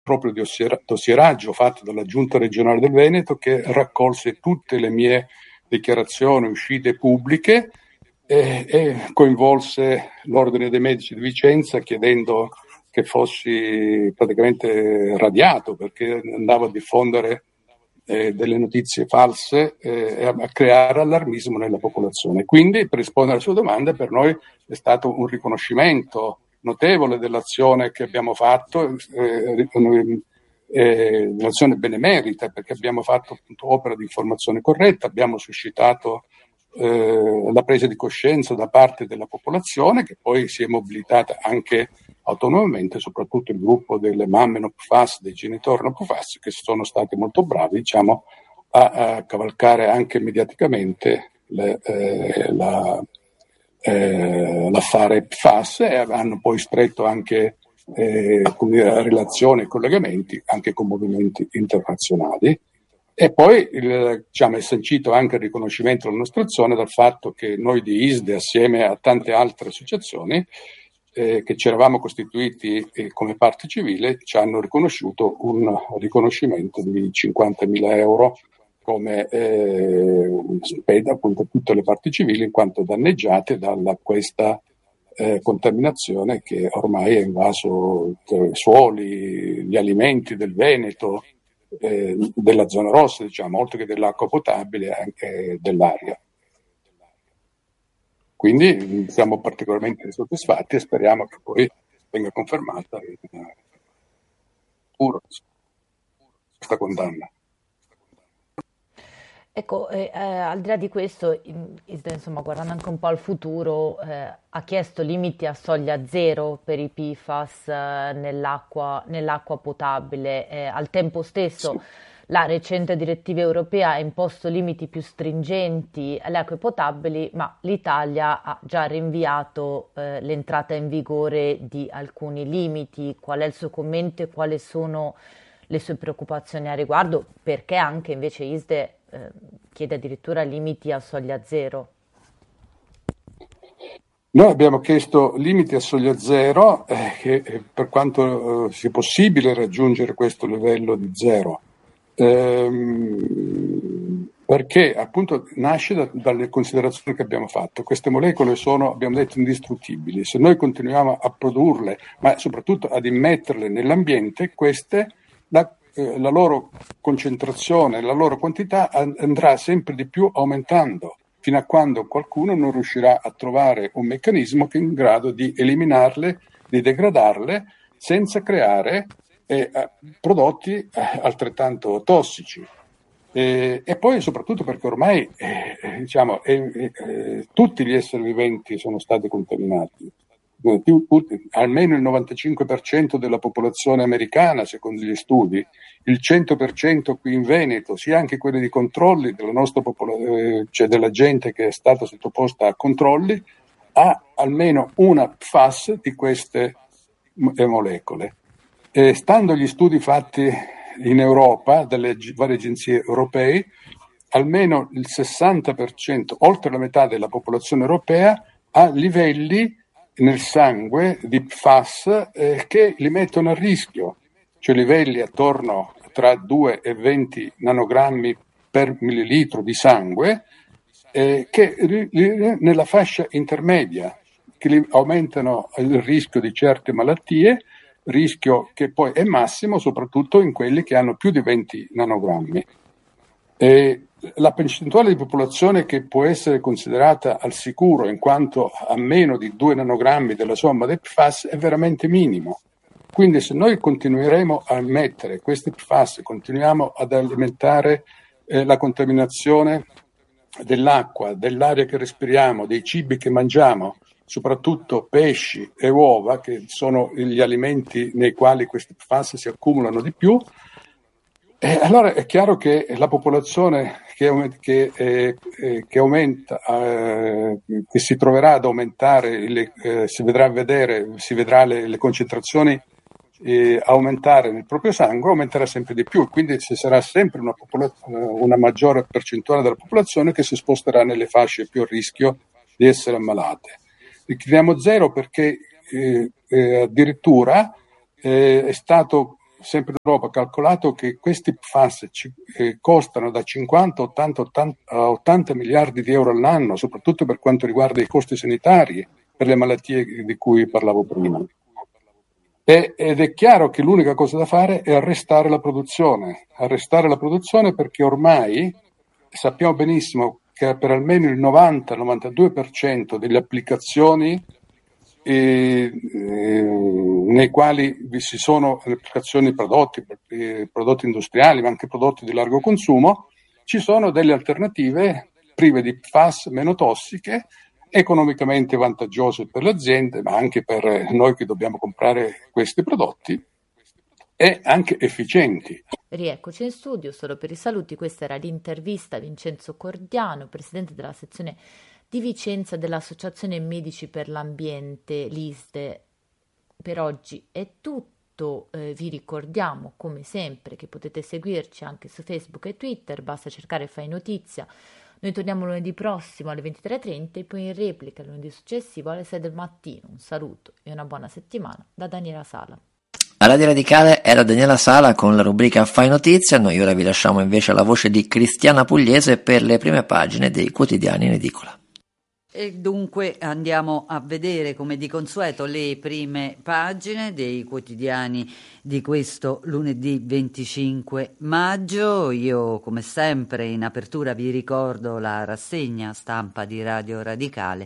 proprio dossieraggio fatto dalla Giunta regionale del Veneto, che raccolse tutte le mie dichiarazioni, uscite pubbliche, e coinvolse l'Ordine dei Medici di Vicenza chiedendo che fossi praticamente radiato, perché andavo a diffondere delle notizie false e a creare allarmismo nella popolazione. Quindi, per rispondere alla sua domanda, per noi è stato un riconoscimento notevole dell'azione che abbiamo fatto, un'azione benemerita, perché abbiamo fatto appunto opera di informazione corretta, abbiamo suscitato la presa di coscienza da parte della popolazione, che poi si è mobilitata anche autonomamente, soprattutto il gruppo delle mamme no PFAS, dei genitori no PFAS, che sono stati molto bravi, diciamo, a cavalcare anche mediaticamente l'affare PFAS, e hanno poi stretto anche relazioni e collegamenti anche con movimenti internazionali. E poi diciamo, è sancito anche il riconoscimento della nostra azione dal fatto che noi di ISDE, assieme a tante altre associazioni che ci eravamo costituiti come parte civile, ci hanno riconosciuto un riconoscimento di 50.000 euro come spesa appunto a tutte le parti civili, in quanto danneggiate da questa contaminazione che ormai è invaso i suoli, gli alimenti del Veneto, della zona rossa, diciamo, oltre che dell'acqua potabile, anche dell'aria. Quindi siamo particolarmente soddisfatti e speriamo che poi venga confermata questa condanna. Ecco, al di là di questo, insomma, guardando anche un po' al futuro, ha chiesto limiti a soglia zero per i PFAS nell'acqua potabile. Al tempo stesso, Sì. la recente direttiva europea ha imposto limiti più stringenti alle acque potabili, ma l'Italia ha già rinviato l'entrata in vigore di alcuni limiti. Qual è il suo commento e quali sono le sue preoccupazioni a riguardo? Perché anche invece ISDE chiede addirittura limiti a soglia zero. Noi abbiamo chiesto limiti a soglia zero, che per quanto sia possibile raggiungere questo livello di zero, perché appunto nasce dalle considerazioni che abbiamo fatto. Queste molecole sono, abbiamo detto, indistruttibili. Se noi continuiamo a produrle, ma soprattutto ad immetterle nell'ambiente, la loro concentrazione, la loro quantità andrà sempre di più aumentando, fino a quando qualcuno non riuscirà a trovare un meccanismo che è in grado di eliminarle, di degradarle, senza creare prodotti altrettanto tossici. E poi soprattutto perché ormai diciamo, tutti gli esseri viventi sono stati contaminati. Almeno il 95% della popolazione americana, secondo gli studi, il 100% qui in Veneto, sia anche quelli di controlli della nostra cioè della gente che è stata sottoposta a controlli, ha almeno una PFAS di queste molecole. Stando agli studi fatti in Europa dalle varie agenzie europee, almeno il 60%, oltre la metà della popolazione europea, ha livelli nel sangue di PFAS che li mettono a rischio, cioè livelli attorno tra 2 e 20 nanogrammi per millilitro di sangue, che nella fascia intermedia, che aumentano il rischio di certe malattie, rischio che poi è massimo soprattutto in quelli che hanno più di 20 nanogrammi. La percentuale di popolazione che può essere considerata al sicuro in quanto a meno di 2 nanogrammi della somma dei PFAS è veramente minimo. Quindi se noi continueremo a emettere questi PFAS, continuiamo ad alimentare la contaminazione dell'acqua, dell'aria che respiriamo, dei cibi che mangiamo, soprattutto pesci e uova, che sono gli alimenti nei quali questi PFAS si accumulano di più, allora è chiaro che la popolazione che aumenta, che si troverà ad aumentare, si vedrà le concentrazioni aumentare nel proprio sangue, aumenterà sempre di più, quindi ci sarà sempre una maggiore percentuale della popolazione che si sposterà nelle fasce più a rischio di essere ammalate. Chiediamo zero perché addirittura è stato sempre d'Europa, ha calcolato che questi PFAS costano da 50 a 80 miliardi di euro all'anno, soprattutto per quanto riguarda i costi sanitari per le malattie di cui parlavo prima. Ed è chiaro che l'unica cosa da fare è arrestare la produzione perché ormai sappiamo benissimo che per almeno il 90-92% delle applicazioni nei quali vi si sono le applicazioni prodotti industriali, ma anche prodotti di largo consumo, ci sono delle alternative prive di PFAS, meno tossiche, economicamente vantaggiose per le aziende, ma anche per noi che dobbiamo comprare questi prodotti, e anche efficienti. Rieccoci in studio, solo per i saluti, questa era l'intervista a Vincenzo Cordiano, presidente della sezione di Vicenza dell'Associazione Medici per l'Ambiente, l'ISDE. Per oggi è tutto, vi ricordiamo come sempre che potete seguirci anche su Facebook e Twitter, basta cercare Fai Notizia. Noi torniamo lunedì prossimo alle 23:30 e poi in replica lunedì successivo alle 6 del mattino. Un saluto e una buona settimana da Daniela Sala. A Radio Radicale era Daniela Sala con la rubrica Fai Notizia. Noi ora vi lasciamo invece alla voce di Cristiana Pugliese per le prime pagine dei quotidiani in edicola. E dunque andiamo a vedere come di consueto le prime pagine dei quotidiani di questo lunedì 25 maggio. Io come sempre in apertura vi ricordo la rassegna stampa di Radio Radicale,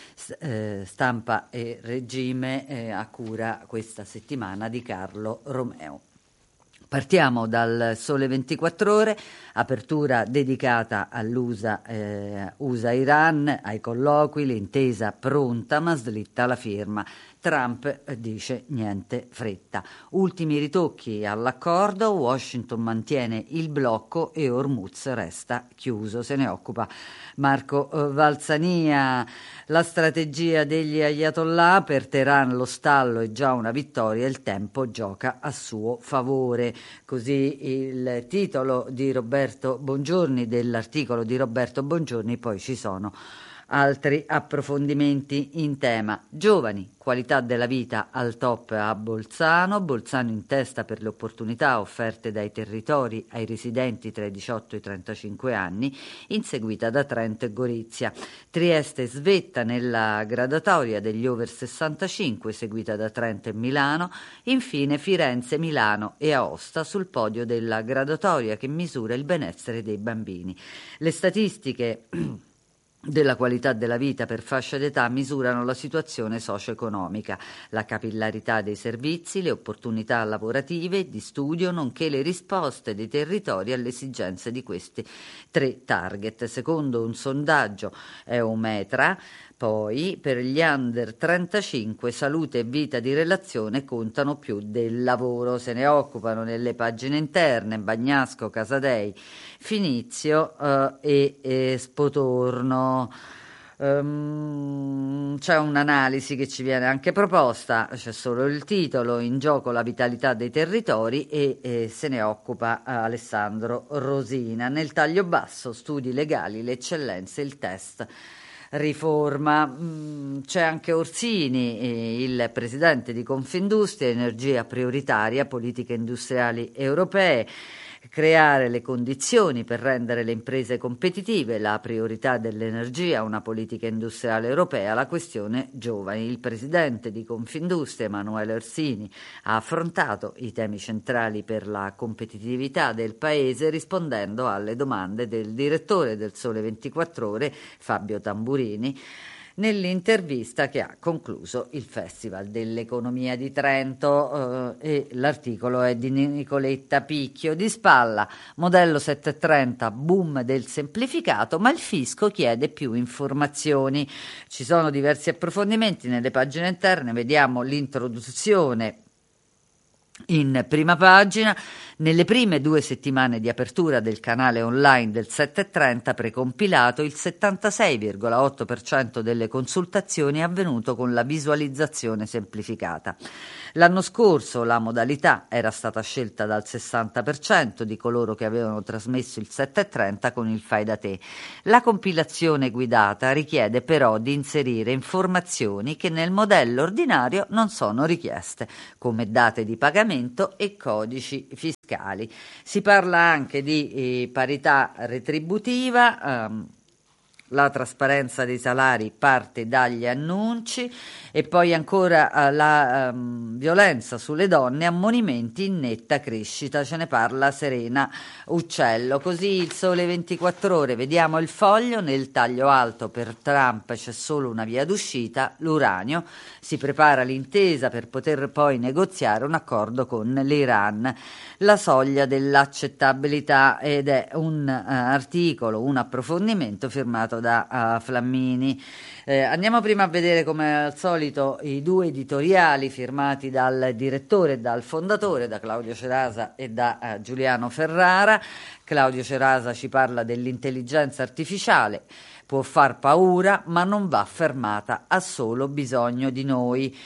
stampa e regime, a cura questa settimana di Carlo Romeo. Partiamo dal Sole 24 Ore, apertura dedicata all'USA, USA-Iran, ai colloqui, l'intesa pronta ma slitta la firma. Trump dice niente fretta. Ultimi ritocchi all'accordo, Washington mantiene il blocco e Hormuz resta chiuso. Se ne occupa Marco Valsania. La strategia degli ayatollah, per Teheran lo stallo è già una vittoria, il tempo gioca a suo favore. Così il titolo di Roberto Bongiorni, dell'articolo di Roberto Bongiorni, poi ci sono altri approfondimenti in tema. Giovani, qualità della vita al top a Bolzano in testa per le opportunità offerte dai territori ai residenti tra i 18 e i 35 anni, inseguita da Trento e Gorizia. Trieste svetta nella gradatoria degli over 65, seguita da Trento e Milano. Infine Firenze, Milano e Aosta sul podio della gradatoria che misura il benessere dei bambini. Le statistiche della qualità della vita per fascia d'età misurano la situazione socio-economica, la capillarità dei servizi, le opportunità lavorative e di studio, nonché le risposte dei territori alle esigenze di questi tre target. Secondo un sondaggio Eumetra, poi per gli under 35 salute e vita di relazione contano più del lavoro. Se ne occupano nelle pagine interne Bagnasco, Casadei, Finizio e Spotorno. C'è un'analisi che ci viene anche proposta, c'è solo il titolo, in gioco la vitalità dei territori, e se ne occupa Alessandro Rosina. Nel taglio basso studi legali, le eccellenze, il test riforma. C'è anche Orsini, il presidente di Confindustria, energia prioritaria, politiche industriali europee, creare le condizioni per rendere le imprese competitive, la priorità dell'energia, una politica industriale europea, la questione giovani. Il presidente di Confindustria, Emanuele Orsini, ha affrontato i temi centrali per la competitività del Paese rispondendo alle domande del direttore del Sole 24 Ore, Fabio Tamburini, nell'intervista che ha concluso il Festival dell'Economia di Trento, e l'articolo è di Nicoletta Picchio. Di spalla, modello 730, boom del semplificato, ma il fisco chiede più informazioni. Ci sono diversi approfondimenti nelle pagine interne, vediamo l'introduzione in prima pagina. Nelle prime 2 settimane di apertura del canale online del 730 precompilato, il 76,8% delle consultazioni è avvenuto con la visualizzazione semplificata. L'anno scorso la modalità era stata scelta dal 60% di coloro che avevano trasmesso il 730 con il fai da te. La compilazione guidata richiede però di inserire informazioni che nel modello ordinario non sono richieste, come date di pagamento e codici fiscali. Si parla anche di parità retributiva. La trasparenza dei salari parte dagli annunci e poi ancora la violenza sulle donne, ammonimenti in netta crescita, ce ne parla Serena Uccello. Così il Sole 24 Ore, vediamo il Foglio, nel taglio alto per Trump c'è solo una via d'uscita, l'uranio, si prepara l'intesa per poter poi negoziare un accordo con l'Iran, la soglia dell'accettabilità, ed è un articolo, un approfondimento firmato da Flammini. Andiamo prima a vedere, come al solito, i due editoriali firmati dal direttore e dal fondatore, da Claudio Cerasa e da Giuliano Ferrara. Claudio Cerasa ci parla dell'intelligenza artificiale. Può far paura, ma non va fermata, ha solo bisogno di noi.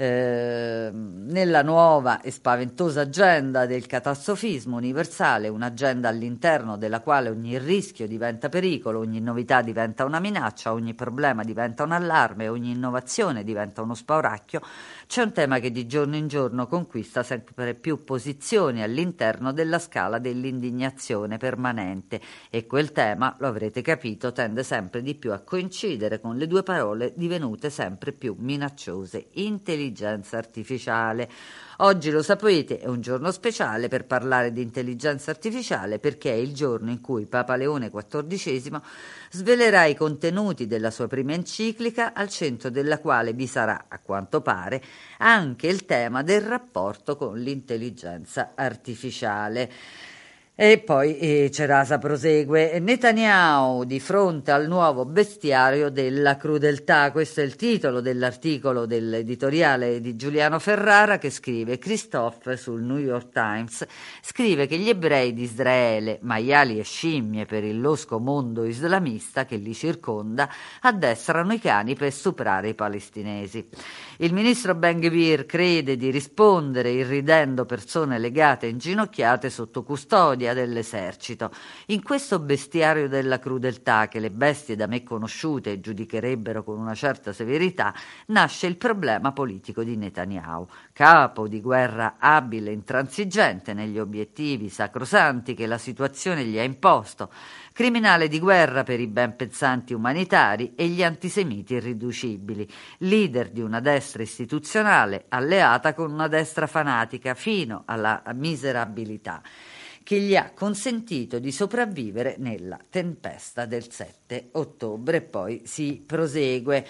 Nella nuova e spaventosa agenda del catastrofismo universale, un'agenda all'interno della quale ogni rischio diventa pericolo, ogni novità diventa una minaccia, ogni problema diventa un allarme, ogni innovazione diventa uno spauracchio, c'è un tema che di giorno in giorno conquista sempre più posizioni all'interno della scala dell'indignazione permanente, e quel tema, lo avrete capito, tende sempre di più a coincidere con le due parole divenute sempre più minacciose: intelligenza artificiale. Oggi, lo sapete, è un giorno speciale per parlare di intelligenza artificiale, perché è il giorno in cui Papa Leone XIV svelerà i contenuti della sua prima enciclica, al centro della quale vi sarà, a quanto pare, anche il tema del rapporto con l'intelligenza artificiale. E poi Cerasa prosegue: Netanyahu di fronte al nuovo bestiario della crudeltà. Questo è il titolo dell'articolo dell'editoriale di Giuliano Ferrara, che scrive: Christophe sul New York Times scrive che gli ebrei di Israele, maiali e scimmie per il losco mondo islamista che li circonda, addestrano i cani per stuprare i palestinesi. Il ministro Ben-Gvir crede di rispondere irridendo persone legate e inginocchiate sotto custodia dell'esercito. In questo bestiario della crudeltà, che le bestie da me conosciute giudicherebbero con una certa severità, nasce il problema politico di Netanyahu, capo di guerra abile e intransigente negli obiettivi sacrosanti che la situazione gli ha imposto, criminale di guerra per i ben pensanti umanitari e gli antisemiti irriducibili, leader di una destra istituzionale alleata con una destra fanatica fino alla miserabilità, che gli ha consentito di sopravvivere nella tempesta del 7 ottobre. Poi si prosegue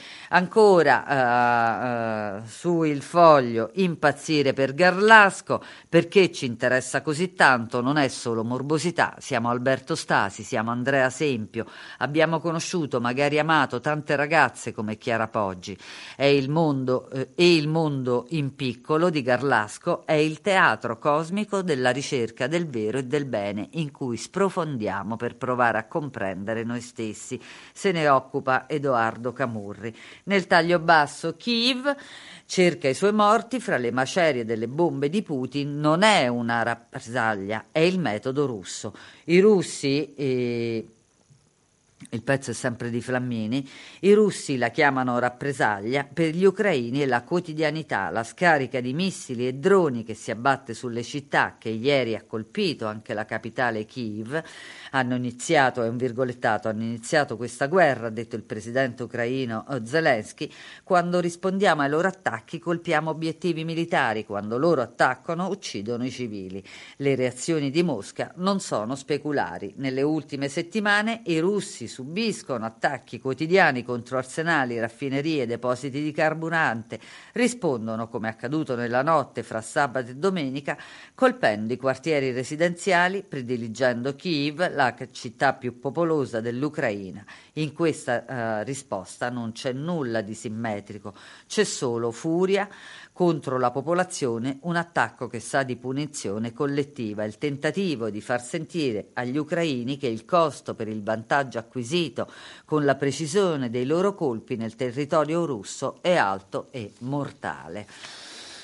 ancora su Il Foglio: impazzire per Garlasco, perché ci interessa così tanto, non è solo morbosità, siamo Alberto Stasi, siamo Andrea Sempio, abbiamo conosciuto, magari amato, tante ragazze come Chiara Poggi. È il mondo e il mondo in piccolo di Garlasco è il teatro cosmico della ricerca del vero e del bene, in cui sprofondiamo per provare a comprendere noi stessi. Se ne occupa Edoardo Camurri. Nel taglio basso: Kiev cerca i suoi morti fra le macerie delle bombe di Putin, non è una rappresaglia, è il metodo russo. I russi il pezzo è sempre di Flammini, i russi la chiamano rappresaglia, per gli ucraini è la quotidianità, la scarica di missili e droni che si abbatte sulle città, che ieri ha colpito anche la capitale Kiev. Hanno iniziato, è un virgolettato, hanno iniziato questa guerra, ha detto il presidente ucraino Zelensky, quando rispondiamo ai loro attacchi colpiamo obiettivi militari, quando loro attaccano uccidono i civili. Le reazioni di Mosca non sono speculari. Nelle ultime settimane i russi subiscono attacchi quotidiani contro arsenali, raffinerie e depositi di carburante, rispondono, come accaduto nella notte fra sabato e domenica, colpendo i quartieri residenziali, prediligendo Kiev, la città più popolosa dell'Ucraina. In questa risposta non c'è nulla di simmetrico, c'è solo furia contro la popolazione, un attacco che sa di punizione collettiva, il tentativo di far sentire agli ucraini che il costo per il vantaggio acquisito con la precisione dei loro colpi nel territorio russo è alto e mortale.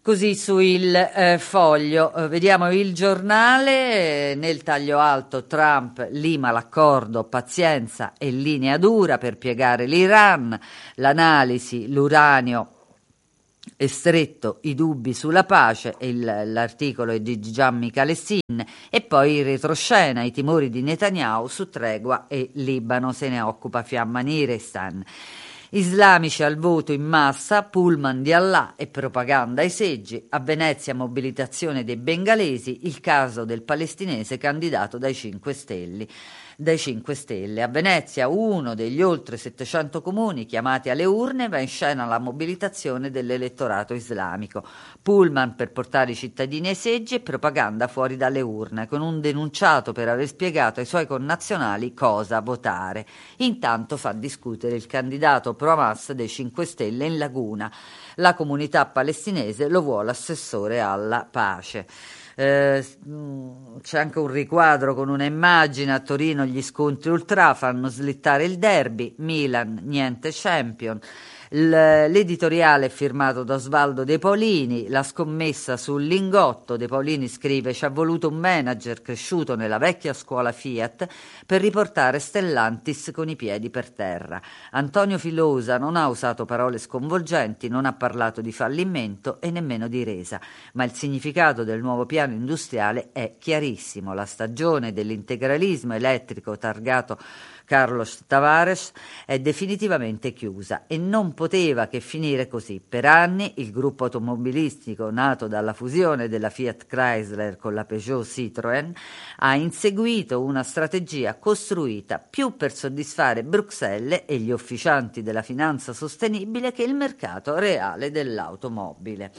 Così sul Foglio, vediamo il Giornale, nel taglio alto Trump lima l'accordo, pazienza e linea dura per piegare l'Iran, l'analisi, l'uranio è stretto, i dubbi sulla pace, l'articolo è di Gianni Calessin, e poi in retroscena i timori di Netanyahu su tregua e Libano, se ne occupa Fiamma Nirestan. Islamici al voto in massa, pullman di Allah e propaganda ai seggi, a Venezia mobilitazione dei bengalesi, il caso del palestinese candidato dai 5 Stelle. A Venezia, uno degli oltre 700 comuni chiamati alle urne, va in scena la mobilitazione dell'elettorato islamico. Pullman per portare i cittadini ai seggi e propaganda fuori dalle urne, con un denunciato per aver spiegato ai suoi connazionali cosa votare. Intanto fa discutere il candidato pro Hamas dei 5 Stelle in Laguna. La comunità palestinese lo vuole assessore alla pace. C'è anche un riquadro con una immagine: a Torino gli scontri ultra fanno slittare il derby, Milan niente champion. L'editoriale è firmato da Osvaldo De Paolini, la scommessa sul lingotto. De Paolini scrive: ci ha voluto un manager cresciuto nella vecchia scuola Fiat per riportare Stellantis con i piedi per terra. Antonio Filosa non ha usato parole sconvolgenti, non ha parlato di fallimento e nemmeno di resa, ma il significato del nuovo piano industriale è chiarissimo. La stagione dell'integralismo elettrico targato Carlos Tavares è definitivamente chiusa e non poteva che finire così. Per anni il gruppo automobilistico nato dalla fusione della Fiat Chrysler con la Peugeot Citroën ha inseguito una strategia costruita più per soddisfare Bruxelles e gli officianti della finanza sostenibile che il mercato reale dell'automobile.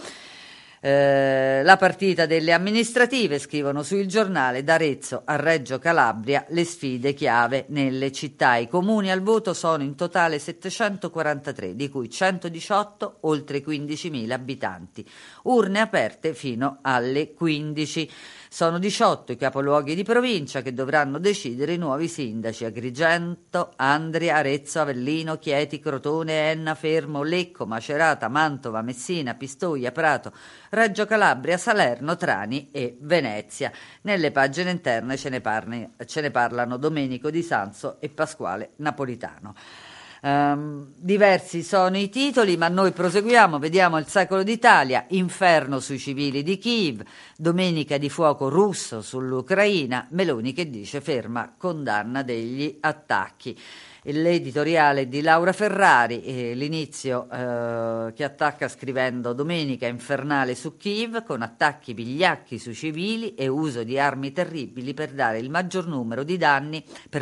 La partita delle amministrative, scrivono sul Giornale, da Arezzo a Reggio Calabria le sfide chiave nelle città. I comuni al voto sono in totale 743, di cui 118 oltre 15.000 abitanti. Urne aperte fino alle 15. Sono 18 i capoluoghi di provincia che dovranno decidere i nuovi sindaci: Agrigento, Andria, Arezzo, Avellino, Chieti, Crotone, Enna, Fermo, Lecco, Macerata, Mantova, Messina, Pistoia, Prato, Reggio Calabria, Salerno, Trani e Venezia. Nelle pagine interne ce ne parlano Domenico Di Sanzo e Pasquale Napolitano. Diversi sono i titoli, ma noi proseguiamo. Vediamo il Secolo d'Italia: inferno sui civili di Kiev, domenica di fuoco russo sull'Ucraina, Meloni che dice ferma condanna degli attacchi. L'editoriale di Laura Ferrari, l'inizio che attacca scrivendo: domenica infernale su Kiev, con attacchi vigliacchi sui civili e uso di armi terribili per dare il maggior numero di danni,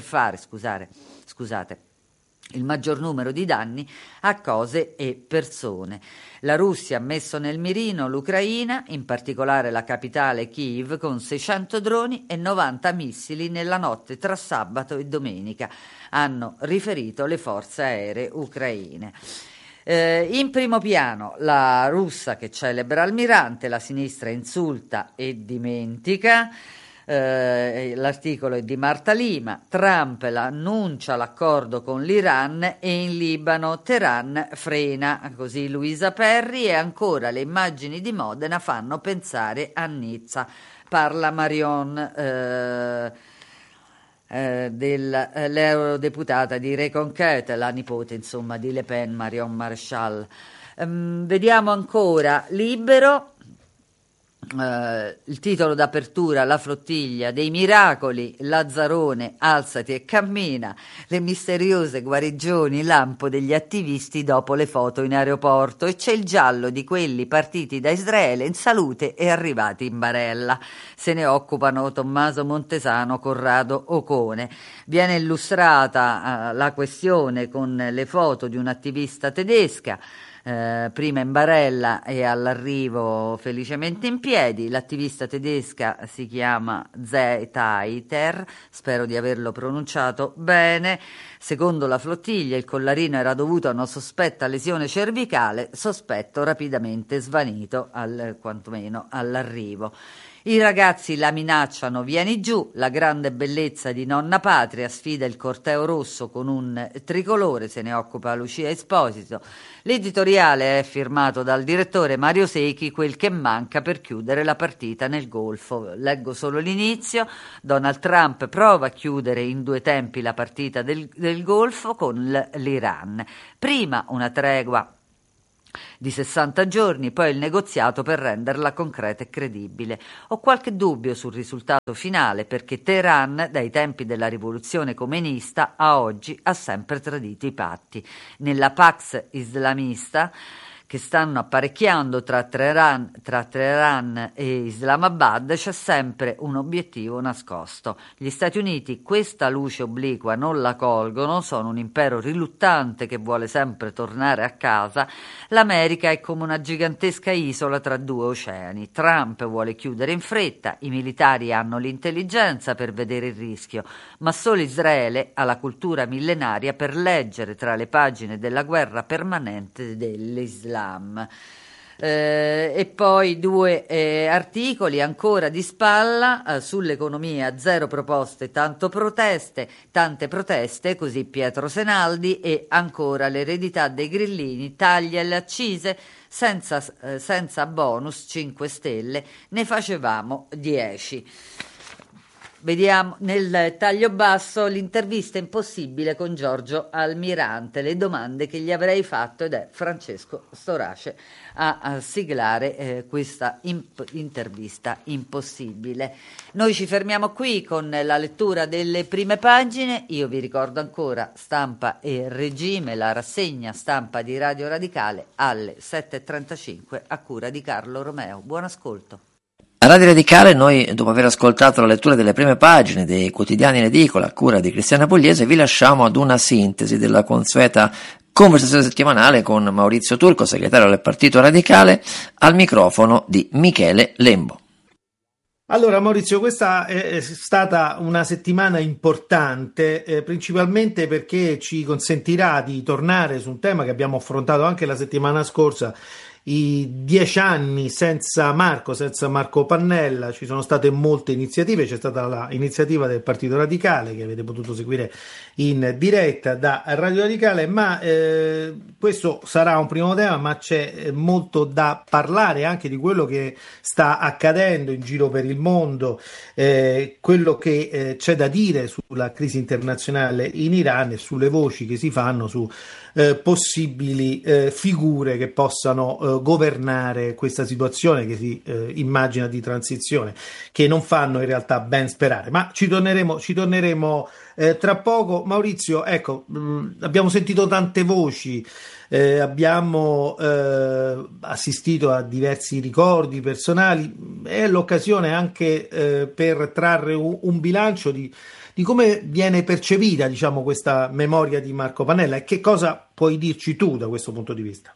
il maggior numero di danni a cose e persone. La Russia ha messo nel mirino l'Ucraina, in particolare la capitale Kiev, con 600 droni e 90 missili nella notte tra sabato e domenica, hanno riferito le forze aeree ucraine. In primo piano la russa che celebra Almirante, la sinistra insulta e dimentica. L'articolo è di Marta Lima. Trump annuncia l'accordo con l'Iran e in Libano Teheran frena, così Luisa Perri. E ancora le immagini di Modena fanno pensare a Nizza, parla Marion dell'eurodeputata di Reconquête, la nipote insomma di Le Pen, Marion Maréchal. Vediamo ancora Libero. Il titolo d'apertura: la flottiglia dei miracoli, Lazzarone alzati e cammina, le misteriose guarigioni lampo degli attivisti dopo le foto in aeroporto, e c'è il giallo di quelli partiti da Israele in salute e arrivati in barella. Se ne occupano Tommaso Montesano, Corrado Ocone. Viene illustrata la questione con le foto di un'attivista tedesca, prima in barella e all'arrivo felicemente in piedi. L'attivista tedesca si chiama Zeitaiter, spero di averlo pronunciato bene. Secondo la flottiglia il collarino era dovuto a una sospetta lesione cervicale, sospetto rapidamente svanito quantomeno all'arrivo. I ragazzi la minacciano, vieni giù, la grande bellezza di nonna patria sfida il corteo rosso con un tricolore, se ne occupa Lucia Esposito. L'editoriale è firmato dal direttore Mario Secchi, quel che manca per chiudere la partita nel Golfo. Leggo solo l'inizio. Donald Trump prova a chiudere in 2 tempi la partita del Golfo con l'Iran. Prima una tregua di 60 giorni, poi il negoziato per renderla concreta e credibile. Ho qualche dubbio sul risultato finale perché Teheran, dai tempi della rivoluzione khomeista a oggi, ha sempre tradito i patti. Nella Pax islamista che stanno apparecchiando tra Teheran e Islamabad c'è sempre un obiettivo nascosto. Gli Stati Uniti questa luce obliqua non la colgono, sono un impero riluttante che vuole sempre tornare a casa. L'America è come una gigantesca isola tra 2 oceani. Trump vuole chiudere in fretta, i militari hanno l'intelligenza per vedere il rischio, ma solo Israele ha la cultura millenaria per leggere tra le pagine della guerra permanente dell'Islam. E poi 2 articoli ancora di spalla sull'economia, 0 proposte, tante proteste, così Pietro Senaldi, e ancora l'eredità dei grillini, taglia le accise senza bonus, 5 stelle, ne facevamo 10. Vediamo nel taglio basso l'intervista impossibile con Giorgio Almirante, le domande che gli avrei fatto, ed è Francesco Storace a siglare questa intervista impossibile. Noi ci fermiamo qui con la lettura delle prime pagine. Io vi ricordo ancora Stampa e Regime, la rassegna stampa di Radio Radicale alle 7.35 a cura di Carlo Romeo. Buon ascolto. A Radio Radicale noi, dopo aver ascoltato la lettura delle prime pagine dei quotidiani in edicola a cura di Cristiana Pugliese, vi lasciamo ad una sintesi della consueta conversazione settimanale con Maurizio Turco, segretario del Partito Radicale, al microfono di Michele Lembo. Allora Maurizio, questa è stata una settimana importante, principalmente perché ci consentirà di tornare su un tema che abbiamo affrontato anche la settimana scorsa, i 10 anni senza Marco Pannella. Ci sono state molte iniziative, c'è stata l'iniziativa del Partito Radicale che avete potuto seguire in diretta da Radio Radicale, ma questo sarà un primo tema, ma c'è molto da parlare anche di quello che sta accadendo in giro per il mondo, quello che c'è da dire sulla crisi internazionale in Iran e sulle voci che si fanno su possibili figure che possano governare questa situazione che si immagina di transizione, che non fanno in realtà ben sperare, ma ci torneremo tra poco. Maurizio, ecco, abbiamo sentito tante voci, abbiamo assistito a diversi ricordi personali, è l'occasione anche per trarre un bilancio di come viene percepita, diciamo, questa memoria di Marco Pannella, e che cosa puoi dirci tu da questo punto di vista?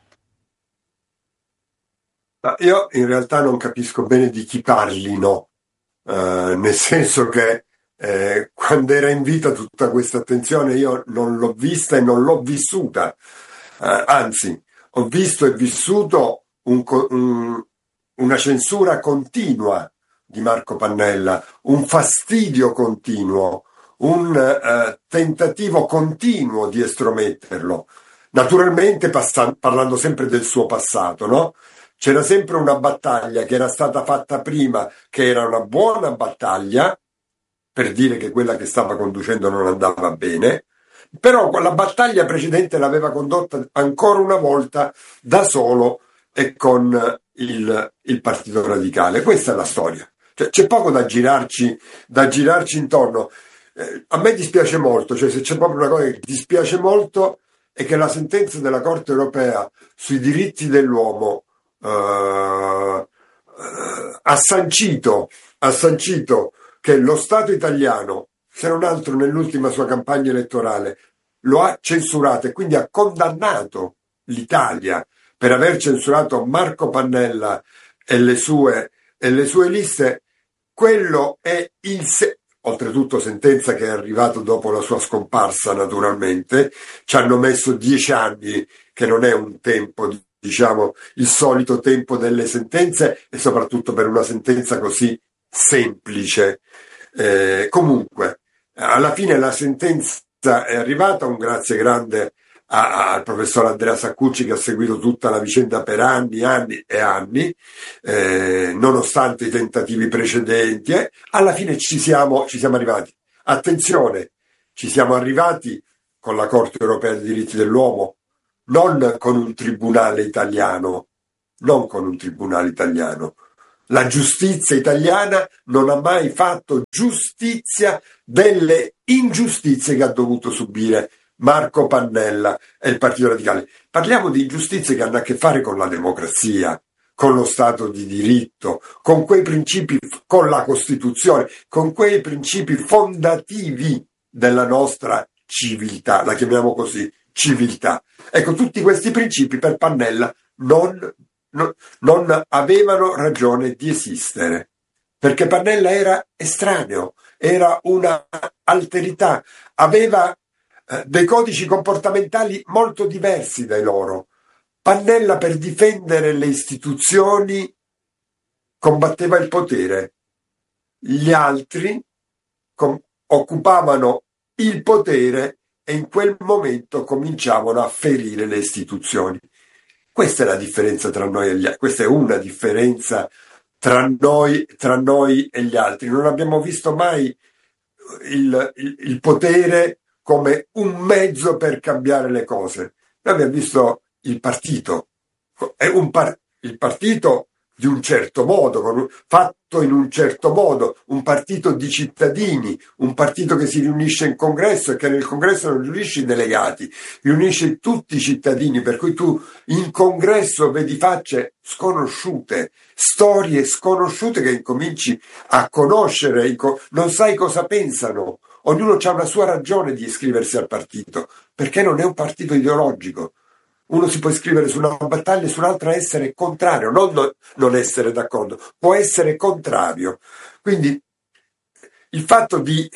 Io in realtà non capisco bene di chi parlino, nel senso che quando era in vita tutta questa attenzione io non l'ho vista e non l'ho vissuta, anzi ho visto e vissuto una censura continua di Marco Pannella, un fastidio continuo, un tentativo continuo di estrometterlo, naturalmente parlando sempre del suo passato, no? C'era sempre una battaglia che era stata fatta prima, che era una buona battaglia, per dire che quella che stava conducendo non andava bene, però la battaglia precedente l'aveva condotta ancora una volta da solo e con il Partito Radicale. Questa è la storia. Cioè, c'è poco da girarci intorno. A me dispiace molto, cioè se c'è proprio una cosa che dispiace molto è che la sentenza della Corte Europea sui diritti dell'uomo ha sancito che lo Stato italiano, se non altro nell'ultima sua campagna elettorale, lo ha censurato e quindi ha condannato l'Italia per aver censurato Marco Pannella e le sue liste. Quello è oltretutto sentenza che è arrivata dopo la sua scomparsa, naturalmente. Ci hanno messo 10 anni, che non è un tempo, diciamo, il solito tempo delle sentenze, e soprattutto per una sentenza così semplice. Comunque, alla fine la sentenza è arrivata, un grazie grande al professor Andrea Saccucci, che ha seguito tutta la vicenda per anni e anni, nonostante i tentativi precedenti, alla fine ci siamo arrivati. Attenzione, ci siamo arrivati con la Corte Europea dei Diritti dell'Uomo, non con un tribunale italiano. La giustizia italiana non ha mai fatto giustizia delle ingiustizie che ha dovuto subire Marco Pannella e il Partito Radicale. Parliamo di ingiustizie che hanno a che fare con la democrazia, con lo Stato di diritto, con quei principi, con la Costituzione, con quei principi fondativi della nostra civiltà, la chiamiamo così, civiltà. Ecco, tutti questi principi per Pannella non avevano ragione di esistere, perché Pannella era estraneo, era una alterità, aveva dei codici comportamentali molto diversi dai loro. Pannella, per difendere le istituzioni, combatteva il potere, gli altri occupavano il potere e in quel momento cominciavano a ferire le istituzioni. Questa è la differenza tra noi e gli altri, questa è una differenza tra noi e gli altri. Non abbiamo visto mai il potere come un mezzo per cambiare le cose. Noi abbiamo visto il partito, il partito di un certo modo, fatto in un certo modo, un partito di cittadini, un partito che si riunisce in congresso e che nel congresso non riunisce i delegati, riunisce tutti i cittadini, per cui tu in congresso vedi facce sconosciute, storie sconosciute che incominci a conoscere, non sai cosa pensano, ognuno ha una sua ragione di iscriversi al partito, perché non è un partito ideologico. Uno si può iscrivere su una battaglia e su un'altra essere contrario, non essere d'accordo, può essere contrario. Quindi il fatto di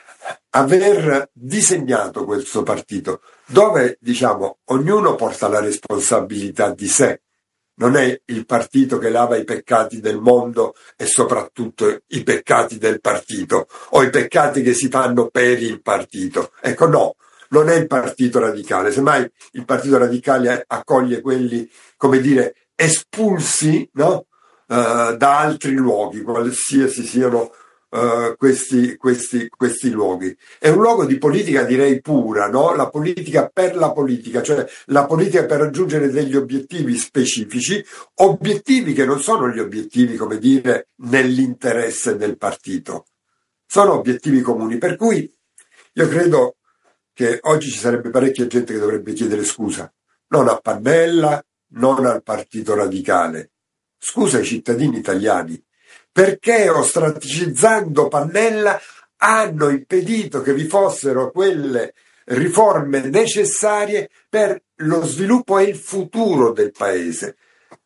aver disegnato questo partito, dove ognuno porta la responsabilità di sé, non è il partito che lava i peccati del mondo e soprattutto i peccati del partito o i peccati che si fanno per il partito. Ecco, no. Non è il Partito Radicale, semmai il Partito Radicale accoglie quelli, espulsi, no? Da altri luoghi, qualsiasi siano questi luoghi. È un luogo di politica, direi, pura, no? La politica per la politica, cioè la politica per raggiungere degli obiettivi specifici, obiettivi che non sono gli obiettivi, nell'interesse del partito. Sono obiettivi comuni, per cui io credo che oggi ci sarebbe parecchia gente che dovrebbe chiedere scusa, non a Pannella, non al Partito Radicale, scusa ai cittadini italiani, perché ostraticizzando Pannella hanno impedito che vi fossero quelle riforme necessarie per lo sviluppo e il futuro del paese.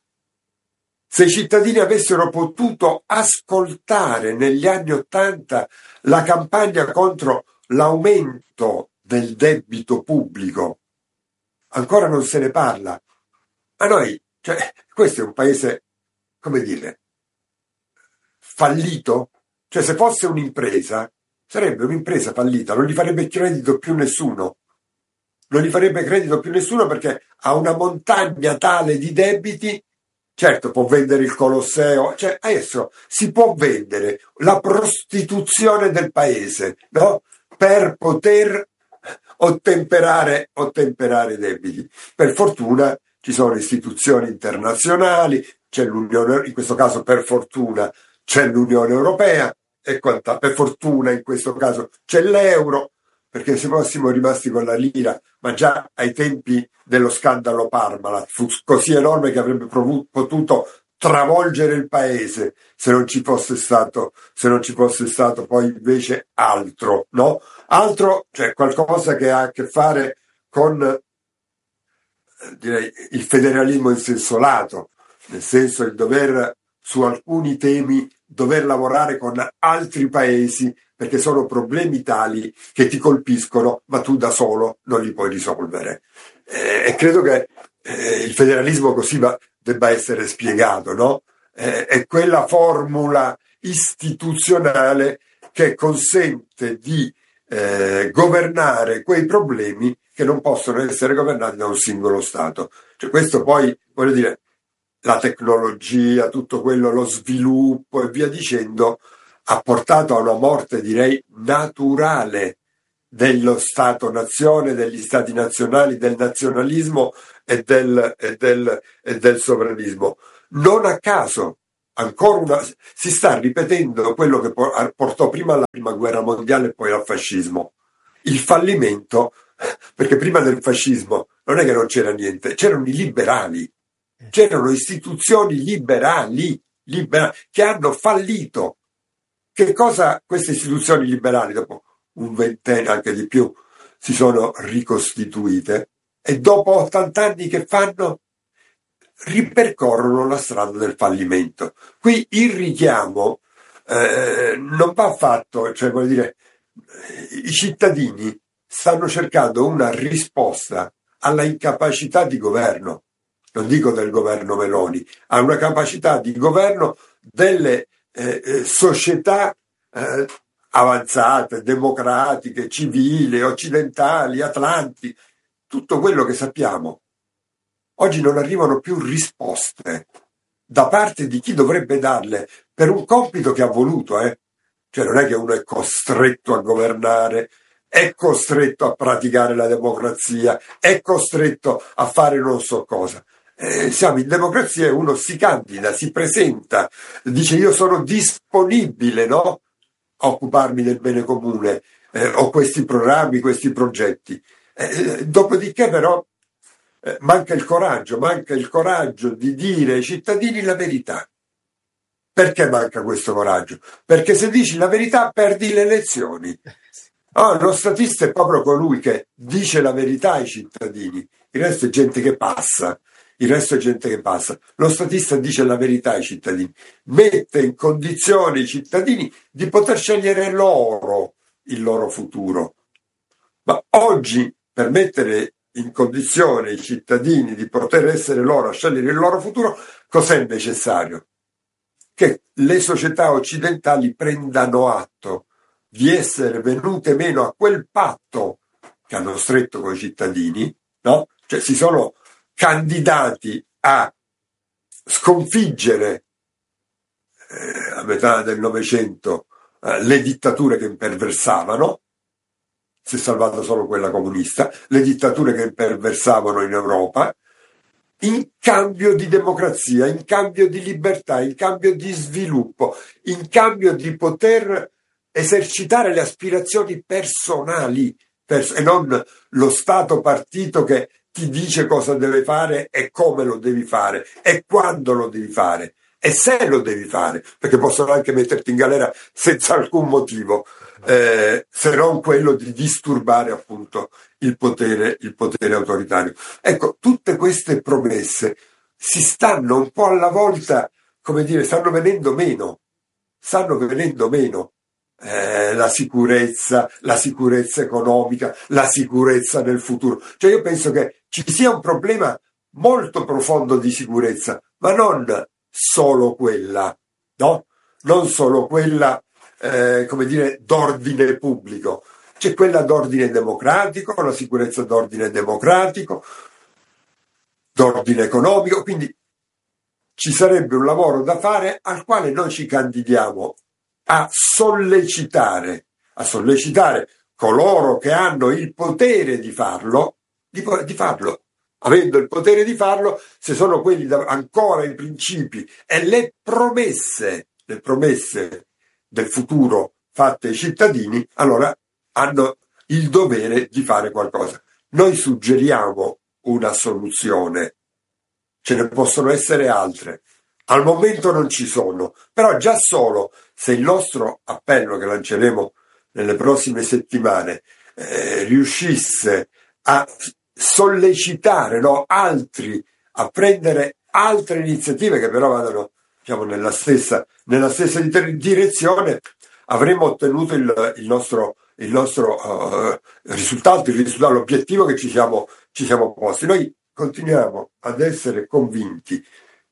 Se i cittadini avessero potuto ascoltare negli anni ’80 la campagna contro l'aumento del debito pubblico, ancora non se ne parla. Ma noi, questo è un paese, fallito? Cioè, se fosse un'impresa, sarebbe un'impresa fallita, non gli farebbe credito più nessuno. Non gli farebbe credito più nessuno perché ha una montagna tale di debiti. Certo, può vendere il Colosseo, adesso si può vendere la prostituzione del paese, no? Per poter ottemperare i debiti. Per fortuna ci sono istituzioni internazionali, c'è l'Unione, in questo caso per fortuna c'è l'Unione Europea, e per fortuna in questo caso c'è l'euro, perché se fossimo rimasti con la lira, ma già ai tempi dello scandalo Parmalat fu così enorme che avrebbe potuto travolgere il paese se non ci fosse stato poi invece altro, no? Altro, qualcosa che ha a che fare con, direi, il federalismo in senso lato, nel senso il dover, su alcuni temi, dover lavorare con altri paesi perché sono problemi tali che ti colpiscono, ma tu da solo non li puoi risolvere. E credo che il federalismo così debba essere spiegato, no? È quella formula istituzionale che consente di governare quei problemi che non possono essere governati da un singolo Stato. Cioè, questo poi, voglio dire, la tecnologia, tutto quello, lo sviluppo e via dicendo, ha portato a una morte, direi, naturale dello Stato-nazione, degli Stati nazionali, del nazionalismo e del sovranismo. Non a caso, si sta ripetendo quello che portò prima alla Prima Guerra Mondiale e poi al fascismo. Il fallimento, perché prima del fascismo non è che non c'era niente, c'erano i liberali, c'erano istituzioni liberali che hanno fallito. Che cosa queste istituzioni liberali, dopo un ventennio, anche di più, si sono ricostituite e dopo 80 anni che fanno? Ripercorrono la strada del fallimento. Qui il richiamo non va fatto, cioè vuol dire, i cittadini stanno cercando una risposta alla incapacità di governo, non dico del governo Meloni, a una capacità di governo delle società avanzate, democratiche, civili, occidentali, atlanti, tutto quello che sappiamo. Oggi non arrivano più risposte da parte di chi dovrebbe darle per un compito che ha voluto, Cioè non è che uno è costretto a governare, è costretto a praticare la democrazia, è costretto a fare non so cosa. Siamo in democrazia e uno si candida, si presenta, dice io sono disponibile, no? A occuparmi del bene comune, ho questi programmi, questi progetti. Dopodiché però manca il coraggio di dire ai cittadini la verità. Perché manca questo coraggio? Perché se dici la verità perdi le elezioni. Lo statista è proprio colui che dice la verità ai cittadini, il resto è gente che passa. Lo statista dice la verità ai cittadini, mette in condizione i cittadini di poter scegliere loro il loro futuro. Ma oggi, per mettere in condizione i cittadini di poter essere loro a scegliere il loro futuro, cos'è necessario? Che le società occidentali prendano atto di essere venute meno a quel patto che hanno stretto con i cittadini, no? Cioè si sono candidati a sconfiggere a metà del Novecento le dittature che imperversavano. Si è salvata solo quella comunista, le dittature che imperversavano in Europa, in cambio di democrazia, in cambio di libertà, in cambio di sviluppo, in cambio di poter esercitare le aspirazioni personali e non lo Stato partito che ti dice cosa deve fare e come lo devi fare e quando lo devi fare e se lo devi fare, perché possono anche metterti in galera senza alcun motivo, se non quello di disturbare appunto il potere autoritario. Ecco, tutte queste promesse si stanno un po' alla volta, come dire, stanno venendo meno. La sicurezza economica, la sicurezza nel futuro. Cioè io penso che ci sia un problema molto profondo di sicurezza, ma non solo quella, no? Non solo quella, come dire, d'ordine pubblico. C'è quella d'ordine democratico, la sicurezza d'ordine democratico, d'ordine economico, quindi ci sarebbe un lavoro da fare al quale noi ci candidiamo a sollecitare coloro che hanno il potere di farlo, di farlo. Avendo il potere di farlo, se sono quelli ancora i principi e le promesse del futuro fatte ai cittadini, allora hanno il dovere di fare qualcosa. Noi suggeriamo una soluzione, ce ne possono essere altre. Al momento non ci sono, però già solo se il nostro appello che lanceremo nelle prossime settimane riuscisse a sollecitare altri a prendere altre iniziative che però vadano, diciamo, nella stessa direzione, avremo ottenuto il nostro risultato, l'obiettivo che ci siamo posti. Noi continuiamo ad essere convinti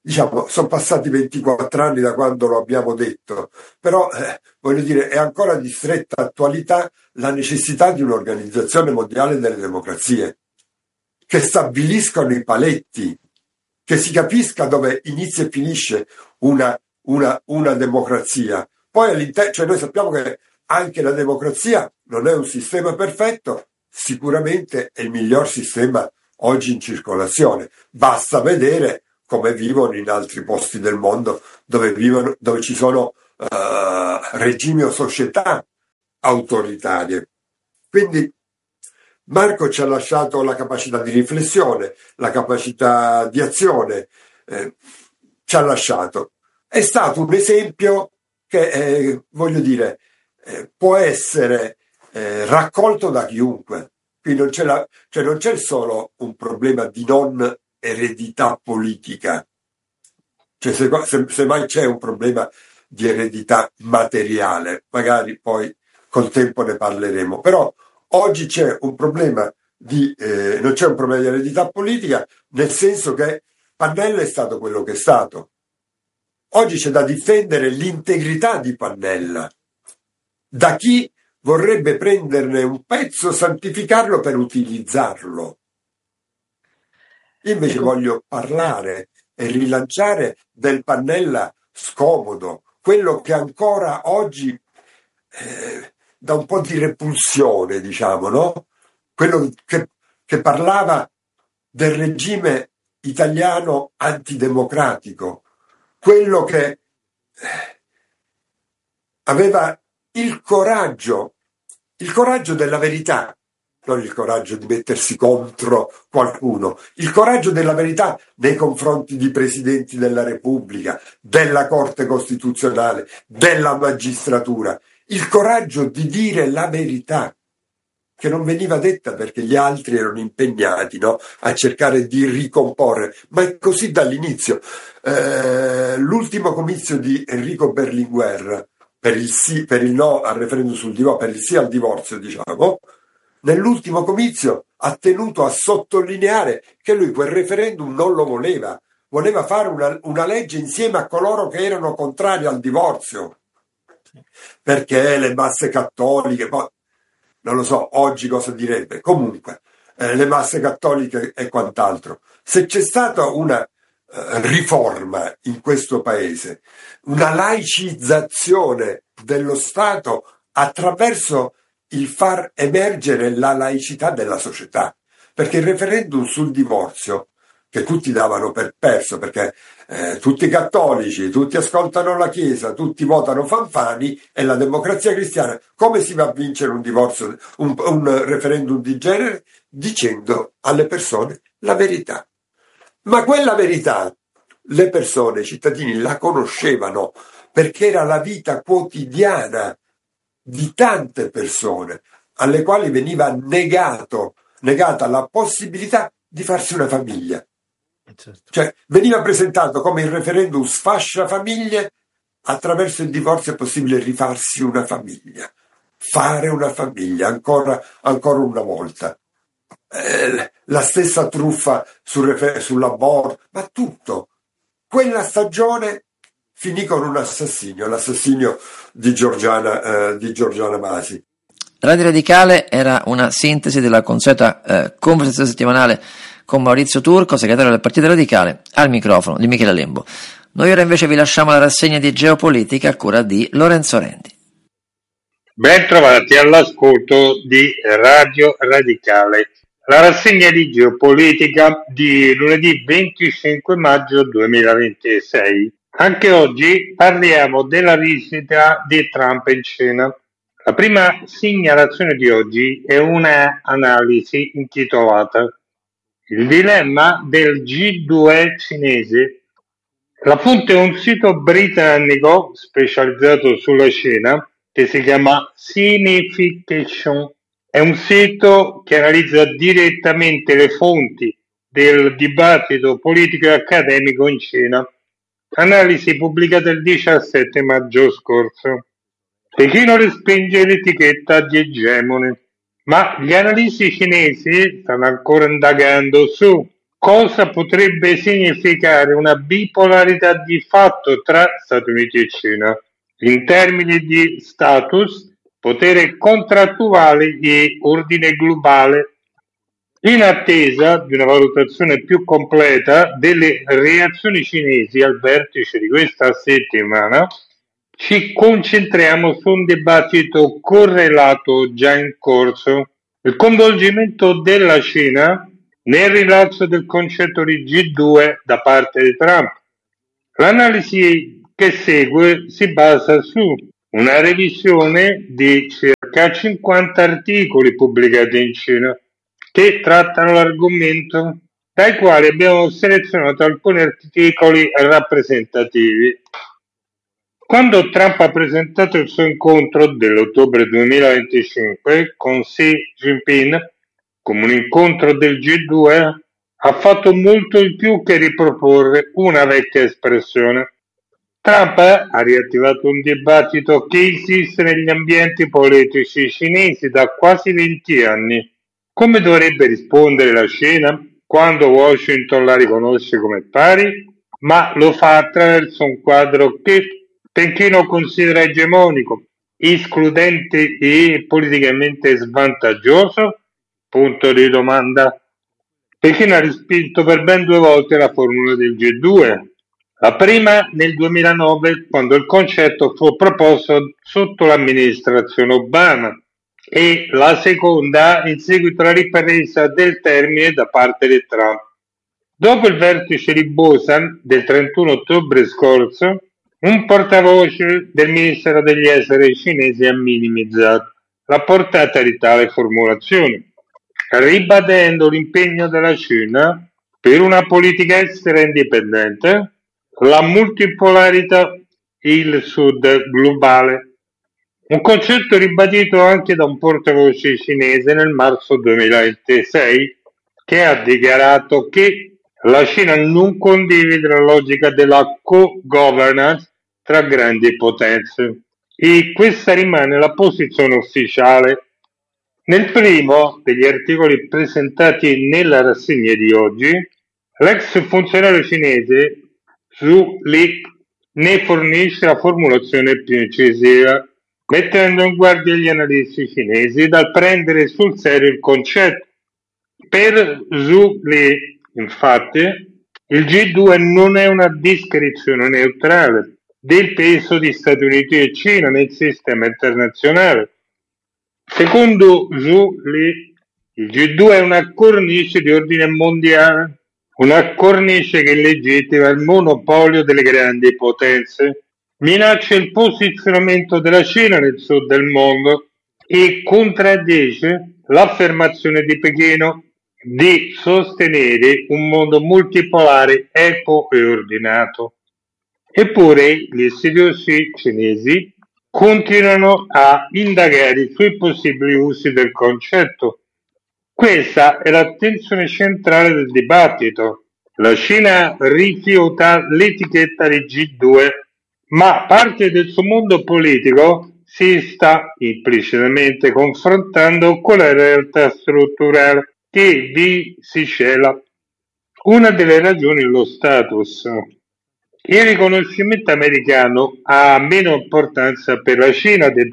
diciamo, sono passati 24 anni da quando lo abbiamo detto, però voglio dire, è ancora di stretta attualità la necessità di un'organizzazione mondiale delle democrazie, che stabiliscano i paletti, che si capisca dove inizia e finisce una democrazia. Poi all'interno, cioè noi sappiamo che anche la democrazia non è un sistema perfetto, sicuramente è il miglior sistema oggi in circolazione. Basta vedere come vivono in altri posti del mondo dove ci sono regimi o società autoritarie. Quindi Marco ci ha lasciato la capacità di riflessione, la capacità di azione, ci ha lasciato. È stato un esempio che, voglio dire, può essere raccolto da chiunque. Qui non c'è solo un problema di non eredità politica, cioè se mai c'è un problema di eredità materiale, magari poi col tempo ne parleremo, però oggi c'è un problema non c'è un problema di eredità politica, nel senso che Pannella è stato quello che è stato. Oggi c'è da difendere l'integrità di Pannella da chi vorrebbe prenderne un pezzo, santificarlo per utilizzarlo. Io invece voglio parlare e rilanciare del Pannella scomodo, quello che ancora oggi dà un po' di repulsione, diciamo, no? Quello che parlava del regime italiano antidemocratico, quello che aveva il coraggio della verità, non il coraggio di mettersi contro qualcuno, il coraggio della verità nei confronti di presidenti della Repubblica, della Corte Costituzionale, della magistratura, il coraggio di dire la verità, che non veniva detta perché gli altri erano impegnati, no, a cercare di ricomporre, ma è così dall'inizio. L'ultimo comizio di Enrico Berlinguer per il no al referendum sul divorzio, per il sì al divorzio, diciamo, nell'ultimo comizio ha tenuto a sottolineare che lui quel referendum non lo voleva fare una legge insieme a coloro che erano contrari al divorzio, perché le masse cattoliche, poi non lo so oggi cosa direbbe, comunque le masse cattoliche e quant'altro. Se c'è stata una riforma in questo paese, una laicizzazione dello Stato attraverso il far emergere la laicità della società, perché il referendum sul divorzio, che tutti davano per perso, perché tutti cattolici, tutti ascoltano la Chiesa, tutti votano Fanfani, e la Democrazia Cristiana, come si va a vincere un divorzio, un referendum di genere? Dicendo alle persone la verità. Ma quella verità le persone, i cittadini la conoscevano, perché era la vita quotidiana di tante persone alle quali veniva negata la possibilità di farsi una famiglia. Certo. Cioè veniva presentato come il referendum sfascia famiglie, attraverso il divorzio è possibile rifarsi una famiglia, fare una famiglia ancora una volta. La stessa truffa sull'aborto, ma tutto. Quella stagione finì con l'assassinio di Giorgiana Masi. Radio Radicale era una sintesi della consueta conversazione settimanale con Maurizio Turco, segretario del Partito Radicale, al microfono di Michele Lembo. Noi ora invece vi lasciamo la rassegna di geopolitica a cura di Lorenzo Rendi. Ben trovati all'ascolto di Radio Radicale, la rassegna di geopolitica di lunedì 25 maggio 2026. Anche oggi parliamo della visita di Trump in Cina. La prima segnalazione di oggi è una analisi intitolata Il dilemma del G2 cinese. La fonte è un sito britannico specializzato sulla Cina che si chiama Signification. È un sito che analizza direttamente le fonti del dibattito politico e accademico in Cina. Analisi pubblicata il 17 maggio scorso. Pechino respinge l'etichetta di egemone, ma gli analisti cinesi stanno ancora indagando su cosa potrebbe significare una bipolarità di fatto tra Stati Uniti e Cina in termini di status, potere contrattuale e ordine globale. In attesa di una valutazione più completa delle reazioni cinesi al vertice di questa settimana, ci concentriamo su un dibattito correlato già in corso, il coinvolgimento della Cina nel rilascio del concetto di G2 da parte di Trump. L'analisi che segue si basa su una revisione di circa 50 articoli pubblicati in Cina che trattano l'argomento, dai quali abbiamo selezionato alcuni articoli rappresentativi. Quando Trump ha presentato il suo incontro dell'ottobre 2025 con Xi Jinping come un incontro del G2, ha fatto molto di più che riproporre una vecchia espressione. Trump ha riattivato un dibattito che esiste negli ambienti politici cinesi da quasi 20 anni. Come dovrebbe rispondere la Cina quando Washington la riconosce come pari, ma lo fa attraverso un quadro che Pechino considera egemonico, escludente e politicamente svantaggioso? Punto di domanda. Pechino ha respinto per ben 2 volte la formula del G2. La prima nel 2009, quando il concetto fu proposto sotto l'amministrazione Obama, e la seconda in seguito alla ripresa del termine da parte di Trump. Dopo il vertice di Busan del 31 ottobre scorso, un portavoce del Ministero degli Esteri cinese ha minimizzato la portata di tale formulazione, ribadendo l'impegno della Cina per una politica estera indipendente, la multipolarità e il Sud globale. Un concetto ribadito anche da un portavoce cinese nel marzo 2026 che ha dichiarato che la Cina non condivide la logica della co-governance tra grandi potenze e questa rimane la posizione ufficiale. Nel primo degli articoli presentati nella rassegna di oggi, l'ex funzionario cinese Zhu Li ne fornisce la formulazione più incisiva, mettendo in guardia gli analisti cinesi dal prendere sul serio il concetto. Per Zhu Li, infatti, il G2 non è una descrizione neutrale del peso di Stati Uniti e Cina nel sistema internazionale. Secondo Zhu Li, il G2 è una cornice di ordine mondiale, una cornice che legittima il monopolio delle grandi potenze, minaccia il posizionamento della Cina nel sud del mondo e contraddice l'affermazione di Pechino di sostenere un mondo multipolare, equo e ordinato. Eppure gli studiosi cinesi continuano a indagare sui possibili usi del concetto. Questa è l'attenzione centrale del dibattito. La Cina rifiuta l'etichetta di G2, ma parte del suo mondo politico si sta implicitamente confrontando con la realtà strutturale che vi si cela. Una delle ragioni è lo status. Il riconoscimento americano ha meno importanza per la Cina del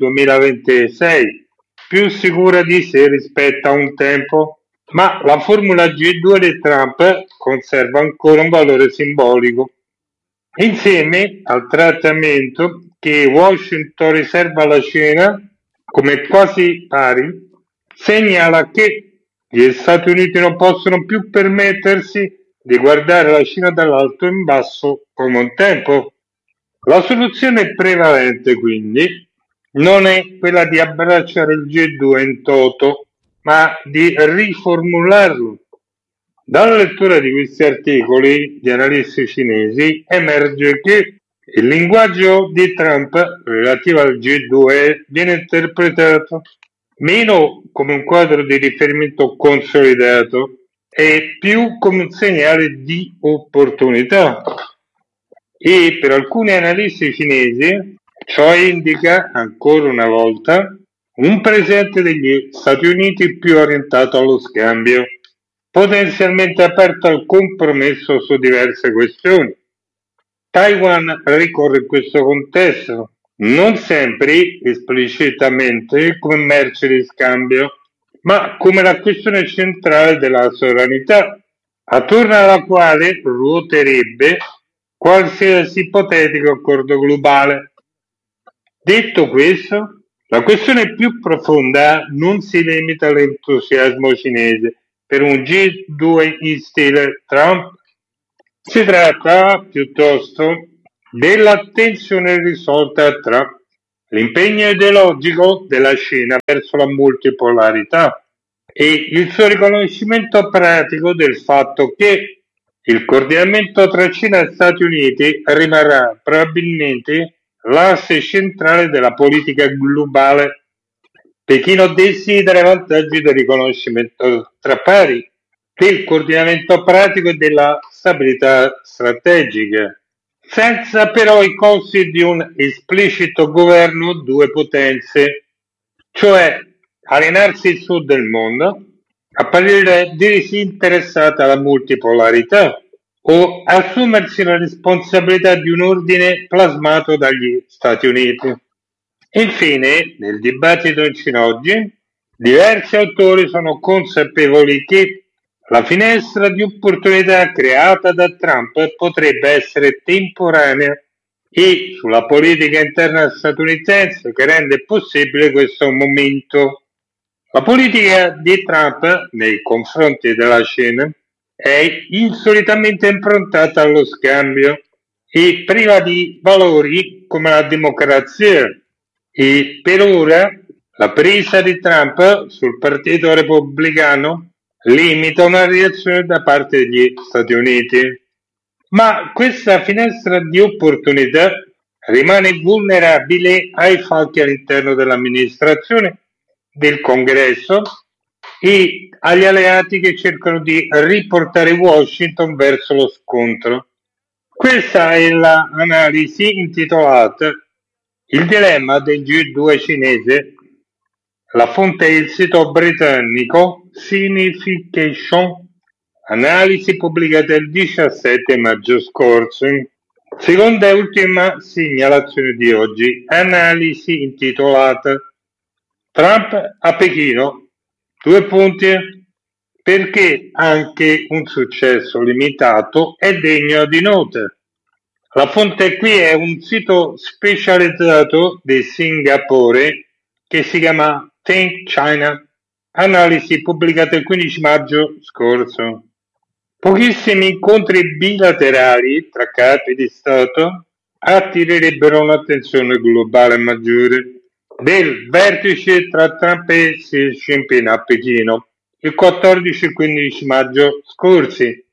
2026, più sicura di sé rispetto a un tempo, ma la formula G2 di Trump conserva ancora un valore simbolico. Insieme al trattamento che Washington riserva alla Cina come quasi pari, segnala che gli Stati Uniti non possono più permettersi di guardare la Cina dall'alto in basso come un tempo. La soluzione prevalente, quindi, non è quella di abbracciare il G2 in toto, ma di riformularlo. Dalla lettura di questi articoli di analisti cinesi emerge che il linguaggio di Trump relativo al G2 viene interpretato meno come un quadro di riferimento consolidato e più come un segnale di opportunità. E per alcuni analisti cinesi ciò indica ancora una volta un presente degli Stati Uniti più orientato allo scambio. potenzialmente aperto al compromesso su diverse questioni. Taiwan ricorre in questo contesto, non sempre esplicitamente come merce di scambio, ma come la questione centrale della sovranità, attorno alla quale ruoterebbe qualsiasi ipotetico accordo globale. Detto questo, la questione più profonda non si limita all'entusiasmo cinese per un G2 in stile Trump. Si tratta piuttosto dell'attenzione risolta tra l'impegno ideologico della Cina verso la multipolarità e il suo riconoscimento pratico del fatto che il coordinamento tra Cina e Stati Uniti rimarrà probabilmente l'asse centrale della politica globale. Pechino desidera i vantaggi del riconoscimento tra pari, del coordinamento pratico e della stabilità strategica, senza però i costi di un esplicito governo due potenze, cioè alienarsi il sud del mondo, apparire disinteressata alla multipolarità o assumersi la responsabilità di un ordine plasmato dagli Stati Uniti. Infine, nel dibattito in Cina oggi, diversi autori sono consapevoli che la finestra di opportunità creata da Trump potrebbe essere temporanea e sulla politica interna statunitense che rende possibile questo momento. La politica di Trump nei confronti della Cina è insolitamente improntata allo scambio e priva di valori come la democrazia. E per ora la presa di Trump sul Partito Repubblicano limita una reazione da parte degli Stati Uniti. Ma questa finestra di opportunità rimane vulnerabile ai falchi all'interno dell'amministrazione, del Congresso e agli alleati che cercano di riportare Washington verso lo scontro. Questa è l'analisi intitolata Il dilemma del G2 cinese. La fonte è il sito britannico Signification, analisi pubblicata il 17 maggio scorso. Seconda e ultima segnalazione di oggi, analisi intitolata Trump a Pechino, due punti, perché anche un successo limitato è degno di nota. La fonte qui è un sito specializzato di Singapore che si chiama Think China, analisi pubblicata il 15 maggio scorso. Pochissimi incontri bilaterali tra capi di Stato attirerebbero un'attenzione globale maggiore. Del vertice tra Trump e Xi Jinping a Pechino il 14 e 15 maggio scorsi.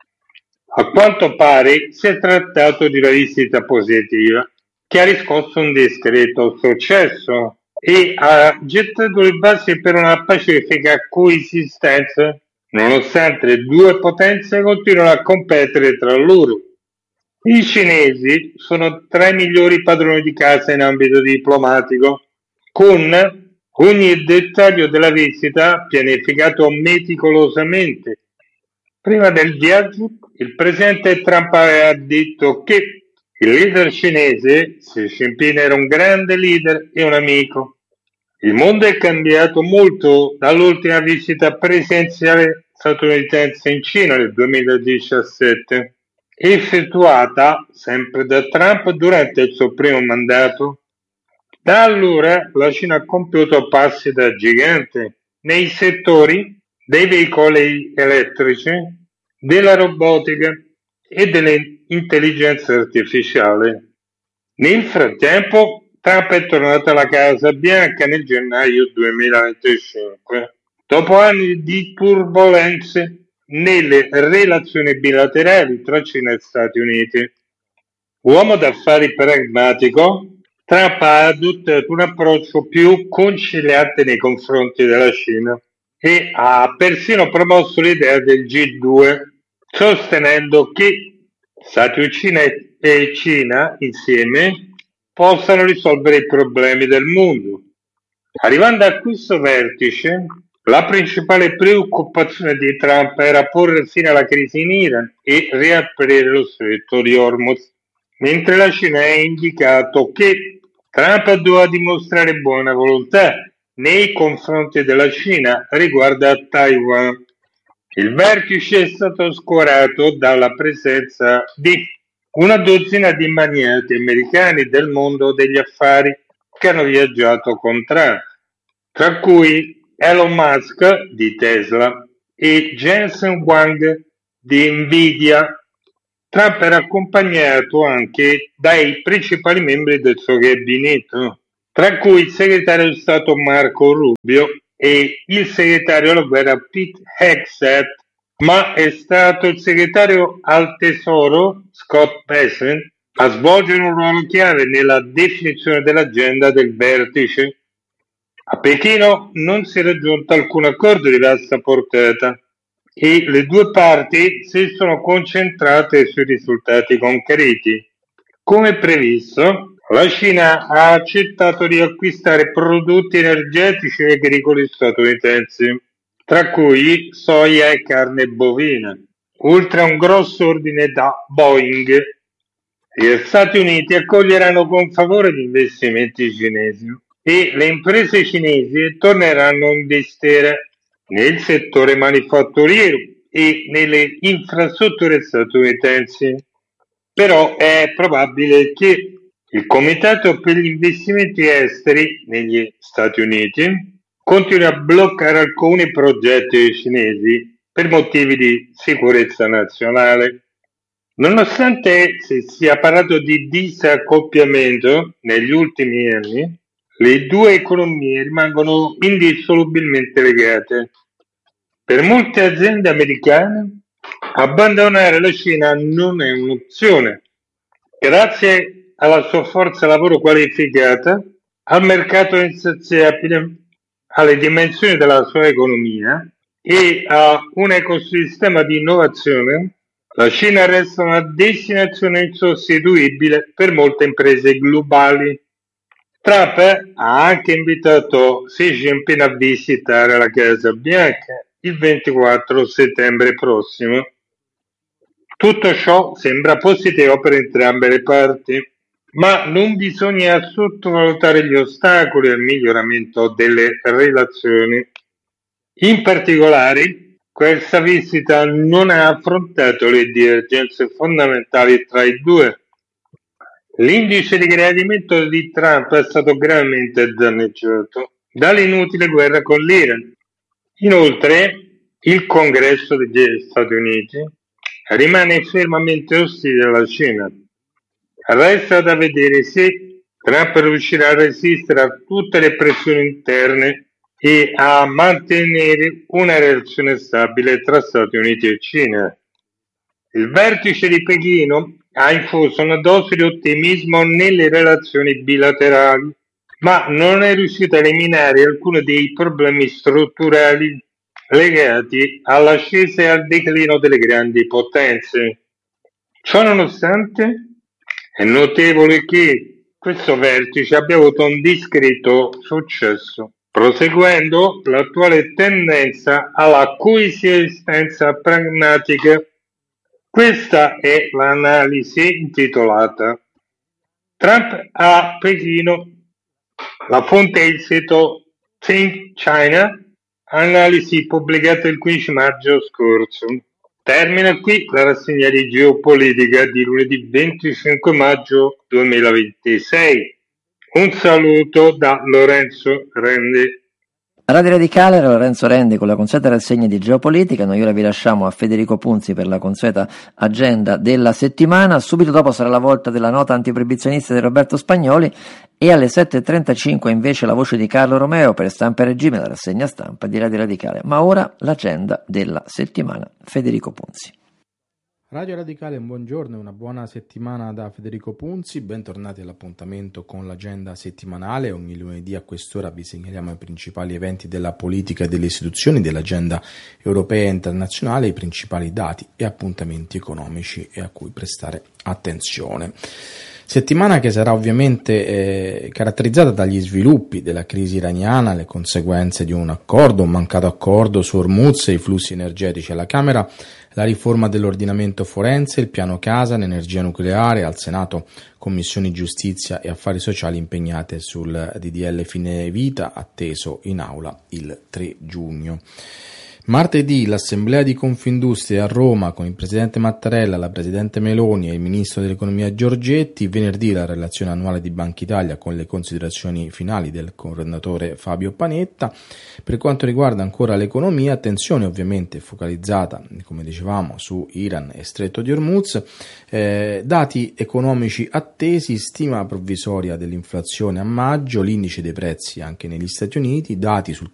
A quanto pare si è trattato di una visita positiva che ha riscosso un discreto successo e ha gettato le basi per una pacifica coesistenza, nonostante le due potenze continuano a competere tra loro. I cinesi sono tra i migliori padroni di casa in ambito diplomatico, con ogni dettaglio della visita pianificato meticolosamente. Prima del viaggio, il presidente Trump aveva detto che il leader cinese, Xi Jinping, era un grande leader e un amico. Il mondo è cambiato molto dall'ultima visita presidenziale statunitense in Cina nel 2017, effettuata sempre da Trump durante il suo primo mandato. Da allora la Cina ha compiuto passi da gigante nei settori dei veicoli elettrici, della robotica e dell'intelligenza artificiale. Nel frattempo, Trump è tornato alla Casa Bianca nel gennaio 2025, dopo anni di turbolenze nelle relazioni bilaterali tra Cina e Stati Uniti. Uomo d'affari pragmatico, Trump ha adottato un approccio più conciliante nei confronti della Cina e ha persino promosso l'idea del G2, sostenendo che Stati Uniti e Cina insieme possano risolvere i problemi del mondo. Arrivando a questo vertice, La principale preoccupazione di Trump era porre fine alla crisi in Iran e riaprire lo stretto di Hormuz, mentre la Cina ha indicato che Trump doveva dimostrare buona volontà nei confronti della Cina riguardo a Taiwan. Il vertice è stato scorato dalla presenza di una dozzina di magnati americani del mondo degli affari che hanno viaggiato con Trump, tra cui Elon Musk di Tesla e Jensen Huang di Nvidia. Trump era accompagnato anche dai principali membri del suo gabinetto, tra cui il segretario di Stato Marco Rubio e il segretario alla guerra Pete Hegseth, ma è stato il segretario al tesoro Scott Bessent a svolgere un ruolo chiave nella definizione dell'agenda del vertice. A Pechino non si è raggiunto alcun accordo di vasta portata e le due parti si sono concentrate sui risultati concreti. Come previsto, la Cina ha accettato di acquistare prodotti energetici e agricoli statunitensi, tra cui soia e carne bovina, oltre a un grosso ordine da Boeing. Gli Stati Uniti accoglieranno con favore gli investimenti cinesi e le imprese cinesi torneranno a investire nel settore manifatturiero e nelle infrastrutture statunitensi. Però è probabile che il Comitato per gli investimenti esteri negli Stati Uniti continui a bloccare alcuni progetti cinesi per motivi di sicurezza nazionale. Nonostante si sia parlato di disaccoppiamento negli ultimi anni, le due economie rimangono indissolubilmente legate. Per molte aziende americane, abbandonare la Cina non è un'opzione. Grazie alla sua forza lavoro qualificata, al mercato insaziabile, alle dimensioni della sua economia e a un ecosistema di innovazione, la Cina resta una destinazione insostituibile per molte imprese globali. Trump ha anche invitato Xi Jinping a visitare la Casa Bianca il 24 settembre prossimo. Tutto ciò sembra positivo per entrambe le parti, ma non bisogna sottovalutare gli ostacoli al miglioramento delle relazioni. In particolare, questa visita non ha affrontato le divergenze fondamentali tra i due. L'indice di gradimento di Trump è stato gravemente danneggiato dall'inutile guerra con l'Iran. Inoltre, il Congresso degli Stati Uniti rimane fermamente ostile alla Cina. Resta da vedere se Trump riuscirà a resistere a tutte le pressioni interne e a mantenere una relazione stabile tra Stati Uniti e Cina. Il vertice di Pechino ha infuso una dose di ottimismo nelle relazioni bilaterali, ma non è riuscito a eliminare alcuni dei problemi strutturali legati all'ascesa e al declino delle grandi potenze. Ciò nonostante, è notevole che questo vertice abbia avuto un discreto successo, proseguendo l'attuale tendenza alla coesistenza pragmatica. Questa è l'analisi intitolata Trump a Pechino. La fonte è il sito Think China, analisi pubblicata il 15 maggio scorso. Termina qui la rassegna di geopolitica di lunedì 25 maggio 2026. Un saluto da Lorenzo Rendi. Radio Radicale era Lorenzo Rendi con la consueta rassegna di geopolitica. Noi ora vi lasciamo a Federico Punzi per la consueta agenda della settimana. Subito dopo sarà la volta della nota antiproibizionista di Roberto Spagnoli e alle 7.35 invece la voce di Carlo Romeo per Stampa e Regime, la rassegna stampa di Radio Radicale. Ma ora l'agenda della settimana. Federico Punzi. Radio Radicale, un buongiorno e una buona settimana da Federico Punzi, bentornati all'appuntamento con l'agenda settimanale. Ogni lunedì a quest'ora vi segnaliamo i principali eventi della politica e delle istituzioni, dell'agenda europea e internazionale, i principali dati e appuntamenti economici e a cui prestare attenzione. Settimana che sarà ovviamente caratterizzata dagli sviluppi della crisi iraniana, le conseguenze di un mancato accordo su Hormuz e i flussi energetici alla Camera, la riforma dell'ordinamento forense, il piano casa, l'energia nucleare, al Senato commissioni giustizia e affari sociali impegnate sul DDL fine vita, atteso in aula il 3 giugno. Martedì l'Assemblea di Confindustria a Roma con il Presidente Mattarella, la Presidente Meloni e il Ministro dell'Economia Giorgetti, venerdì la relazione annuale di Banca Italia con le considerazioni finali del governatore Fabio Panetta. Per quanto riguarda ancora l'economia, attenzione ovviamente focalizzata, come dicevamo, su Iran e Stretto di Hormuz, dati economici attesi, stima provvisoria dell'inflazione a maggio, l'indice dei prezzi anche negli Stati Uniti, dati sul